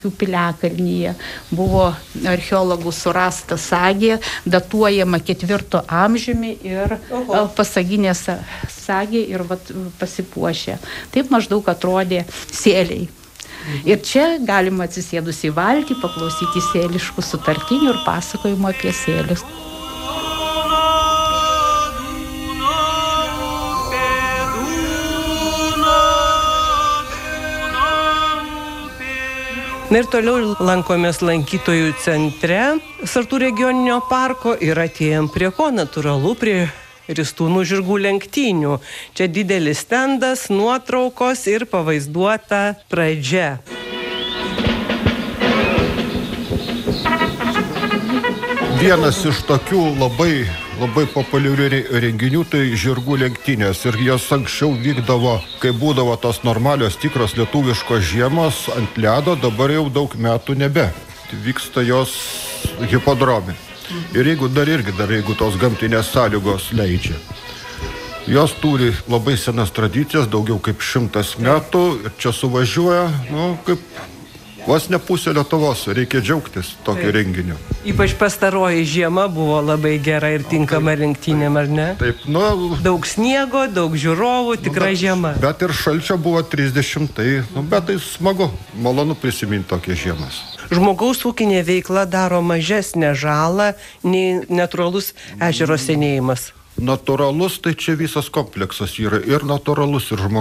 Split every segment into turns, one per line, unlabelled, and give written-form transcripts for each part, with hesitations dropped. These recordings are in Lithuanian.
Piliakalnyje buvo archeologų surasta sagė, datuojama 4 amžiumi ir pasaginė sagė ir pasipuošė. Taip maždaug atrodė sėliai. Ir čia galima atsisėdus į valtį paklausyti sėliškų sutartinių ir pasakojimų apie sėlius.
Na ir toliau lankomės lankytojų centre Sartų regioninio parko ir atėjom prie ko? Natūralu, prie ristūnų žirgų lenktynių. Čia didelis stendas, nuotraukos ir pavaizduota pradžia.
Vienas iš tokių labai populiarių renginių tai žirgų lenktynės. Ir jos anksčiau vykdavo, kai būdavo tos normalios tikros lietuviškos žiemos ant ledo, dabar jau daug metų nebe. Vyksta jos hipodrome. Ir jeigu tos gamtinės sąlygos leidžia. Jos turi labai senas tradicijas, daugiau kaip 100 metų. Ir čia suvažiuoja, kaip vos ne pusė Lietuvos, reikia džiaugtis tokiu renginiu.
Ypač pastaroji žiema buvo labai gera ir tinkama lenktynėm, ar ne?
Taip,
daug sniego, daug žiūrovų, tikra žiema.
Bet ir šalčio buvo 30, bet tai smagu, malonu prisiminti tokias žiemas.
Žmogaus ūkinė veikla daro mažesnę žalą nei natūralus ežero senėjimas.
Natūralus, tai čia visas kompleksas yra ir natūralus, ir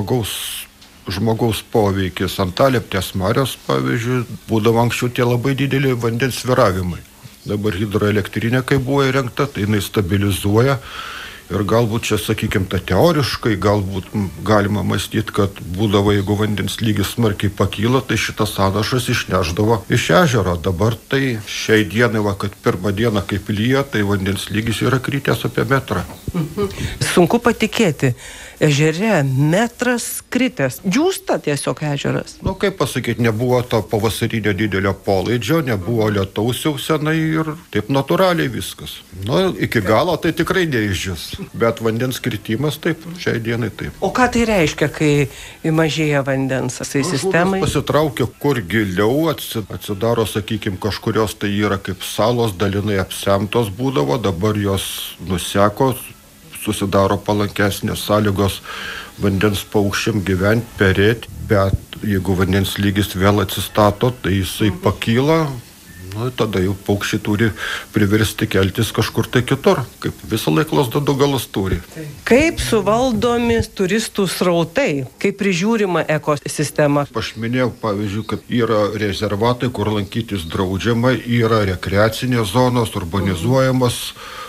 žmogaus poveikis. Antalieptės marios, pavyzdžiui, būdavo anksčiau tie labai dideli vandens svyravimai. Dabar hidroelektrinė, kai buvo įrengta, tai jinai stabilizuoja. Ir galbūt čia, sakykime, teoriškai, galbūt galima mąstyti, kad būdavo, jeigu vandens lygis smarkiai pakyla, tai šitas sąnašas išneždavo iš ežero. Dabar tai šiai dienai, kad pirmą dieną kaip lyja, tai vandens lygis yra kritęs apie metrą.
Sunku patikėti. Ežere metras kritęs. Džiūsta tiesiog ežeras.
Kaip pasakyti, nebuvo to pavasarinio didelio polaidžio, nebuvo lietaus jau senai ir taip natūraliai viskas. Iki galo tai tikrai neišdžius. Bet vandens kritimas taip, šiai dienai taip.
O ką tai reiškia, kai mažėja vandens sistemai?
Žuvis pasitraukia kur giliau, atsidaro, sakykime, kažkurios tai yra kaip salos, dalinai apsemtos būdavo, dabar jos nuseko, susidaro palankesnės sąlygos vandens paukščiam gyventi, perėti, bet jeigu vandens lygis vėl atsistato, tai jisai pakyla, tada jau paukščiai turi priversti keltis kažkur tai kitur, kaip visą laiką lasda du galus turi.
Kaip suvaldomi turistų srautai, kaip prižiūrima ekosistema?
Aš minėjau, pavyzdžiui, kad yra rezervatai, kur lankytis draudžiama, yra rekreacinės zonos, urbanizuojamos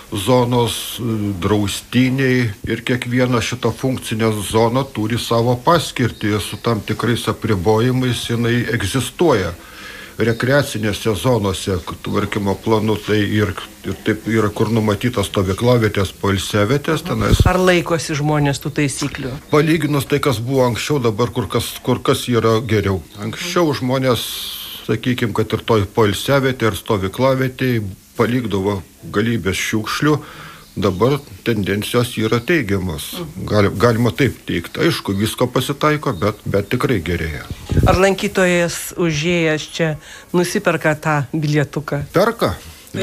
zonos, draustiniai ir kiekviena šita funkcinė zona turi savo paskirtį, su tam tikrais apribojimais jinai egzistuoja. Rekreacinėse zonose tvarkymo planu tai ir taip yra, kur numatytas stovyklavietės, poilsiavietės tenais.
Ar laikosi žmonės tų taisyklių?
Palyginus tai, kas buvo anksčiau, dabar kur kas yra geriau. Anksčiau žmonės, sakykime, kad ir toj poilsiavietė ir stovyklavietėje palikdavo galybės šiukšlių, dabar tendencijos yra teigiamos. Galima taip teikti. Aišku, visko pasitaiko, bet tikrai gerėja.
Ar lankytojas užėjęs čia nusiperka tą bilietuką?
Perka.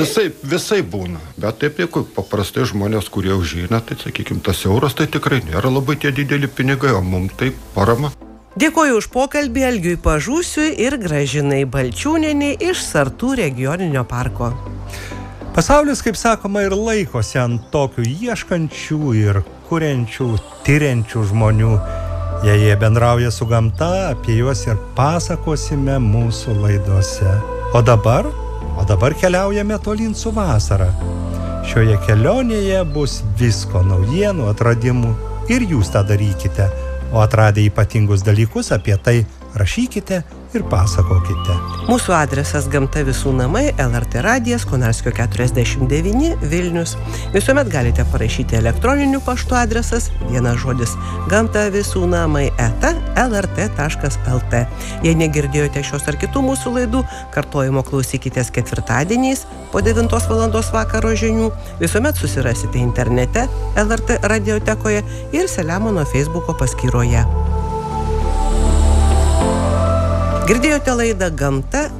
Visai būna. Bet taip, jeigu paprastai žmonės, kurie užeina, tai, sakykime, tas euras, tai tikrai nėra labai tie dideli pinigai, o mums tai parama.
Dėkoju už pokalbį Algiui Pažūsiui ir Gražinai Balčiūnienei iš Sartų regioninio parko.
Pasaulis, kaip sakoma, ir laikosi ant tokių ieškančių ir kuriančių, tyriančių žmonių. Jei jie bendrauja su gamta, apie juos ir pasakosime mūsų laidose. O dabar keliaujame tolyn su vasara. Šioje kelionėje bus visko, naujienų, atradimų ir jūs tą darykite. O atradę ypatingus dalykus, apie tai rašykite ir pasakokite.
Mūsų adresas Gamta visų namai, LRT radijas, Konarskio 49, Vilnius. Visuomet galite parašyti elektroniniu paštu adresas, vienas žodis, gamtavisūnamai@lrt.lt. Jei negirdėjote šios ar kitų mūsų laidų, kartojimo klausykitės ketvirtadieniais po 9 valandos vakaro žinių. Visuomet susirasite internete, LRT radiotekoje ir Selemono Facebooko paskyroje. Girdėjote laidą Gamta